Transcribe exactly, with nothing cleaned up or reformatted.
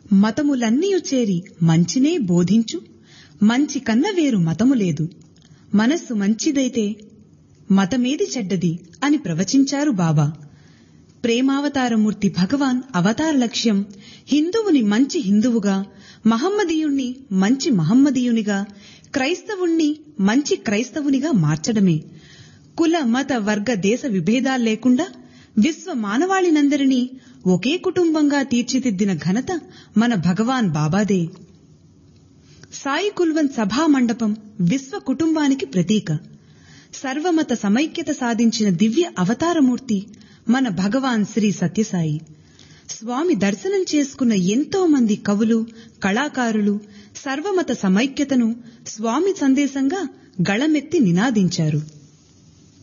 మతములన్నీయు చేరి మంచినే బోధించు, మంచి కన్న వేరు మతము లేదు. మనస్సు మంచిదైతే మతమేది చెడ్డది అని ప్రవచించారు బాబా. ప్రేమావతారమూర్తి భగవాన్ అవతార లక్ష్యం హిందువుని మంచి హిందువుగా, మహమ్మదీయుణ్ణి మంచి మహమ్మదీయునిగా, క్రైస్తవుణ్ణి మంచి క్రైస్తవునిగా మార్చడమే. కుల మత వర్గ దేశ విభేదాలు లేకుండా విశ్వ మానవాళినందరినీ ఒకే కుటుంబంగా తీర్చిదిద్దిన ఘనత మన భగవాన్ బాబాదే. సాయి కుల్వంత్ సభా మండపం విశ్వ కుటుంబానికి ప్రతీక. సర్వమత సమైక్యత సాధించిన దివ్య అవతారమూర్తి మన భగవాన్ శ్రీ సత్యసాయి. స్వామి దర్శనం చేసుకున్న ఎంతో మంది కవులు, కళాకారులు సర్వమత సమైక్యతను స్వామి సందేశంగా గళమెత్తి నినాదించారు.